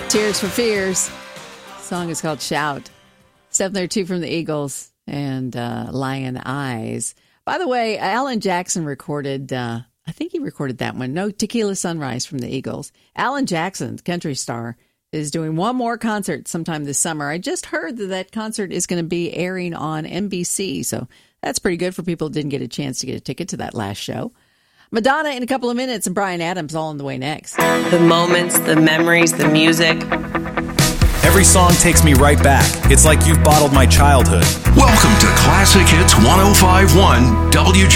Tears for Fears. The song is called Shout. Step there too from the Eagles and Lion Eyes. By the way, Alan Jackson recorded, I think he recorded that one. No, Tequila Sunrise from the Eagles. Alan Jackson, country star, is doing one more concert sometime this summer. I just heard that concert is going to be airing on NBC, so that's pretty good for people who didn't get a chance to get a ticket to that last show. Madonna in a couple of minutes and Bryan Adams all on the way next. The moments, the memories, the music. Every song takes me right back. It's like you've bottled my childhood. Welcome to Classic Hits 105.1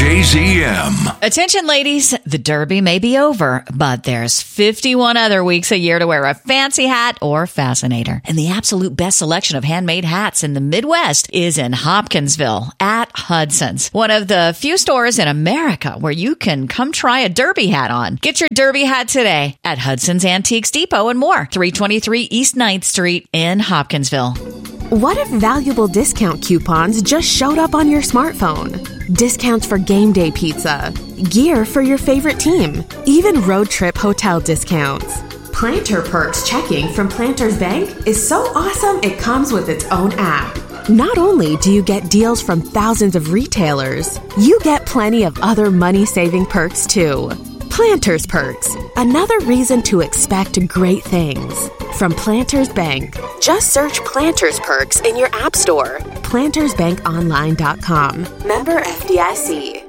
WJZM. Attention, ladies. The Derby may be over, but there's 51 other weeks a year to wear a fancy hat or fascinator. And the absolute best selection of handmade hats in the Midwest is in Hopkinsville at Hudson's, one of the few stores in America where you can come try a Derby hat on. Get your Derby hat today at Hudson's Antiques Depot and more, 323 East 9th Street in Hopkinsville. What if valuable discount coupons just showed up on your smartphone? Discounts for game day pizza, gear for your favorite team, even road trip hotel discounts. Planter Perks checking from Planters Bank is so awesome it comes with its own app. Not only do you get deals from thousands of retailers, you get plenty of other money-saving perks too. Planters Perks, another reason to expect great things. From Planters Bank, just search Planters Perks in your app store. PlantersBankOnline.com. Member FDIC.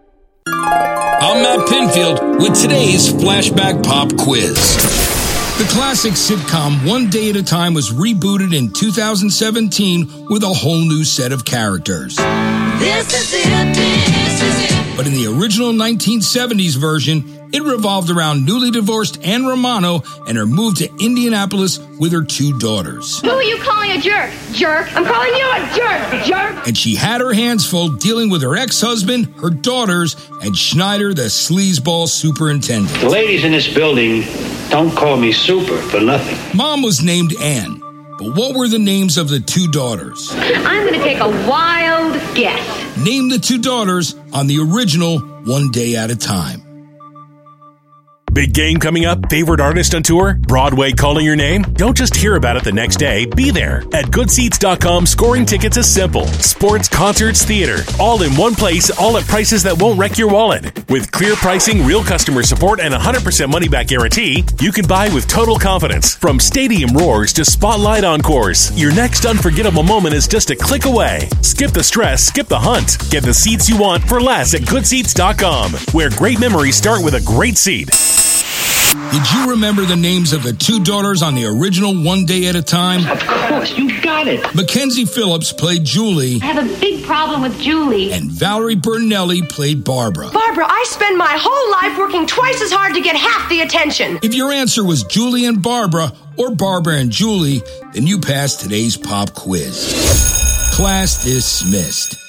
I'm Matt Pinfield with today's Flashback Pop Quiz. The classic sitcom One Day at a Time was rebooted in 2017 with a whole new set of characters. This is it, this is it. But in the original 1970s version, it revolved around newly divorced Ann Romano and her move to Indianapolis with her two daughters. Who are you calling a jerk? Jerk? I'm calling you a jerk, jerk! And she had her hands full dealing with her ex-husband, her daughters, and Schneider, the sleazeball superintendent. The ladies in this building don't call me super for nothing. Mom was named Ann, but what were the names of the two daughters? I'm going to take a wild guess. Name the two daughters on the original One Day at a Time. Big game coming up? Favorite artist on tour? Broadway calling your name? Don't just hear about it the next day. Be there. At GoodSeats.com, scoring tickets is simple. Sports, concerts, theater. All in one place, all at prices that won't wreck your wallet. With clear pricing, real customer support, and 100% money-back guarantee, you can buy with total confidence. From stadium roars to spotlight encores, your next unforgettable moment is just a click away. Skip the stress, skip the hunt. Get the seats you want for less at GoodSeats.com, where great memories start with a great seat. Did you remember the names of the two daughters on the original One Day at a Time? Of course, you got it. Mackenzie Phillips played Julie. I have a big problem with Julie. And Valerie Bertinelli played Barbara. Barbara, I spend my whole life working twice as hard to get half the attention. If your answer was Julie and Barbara or Barbara and Julie, then you passed today's pop quiz. Class dismissed.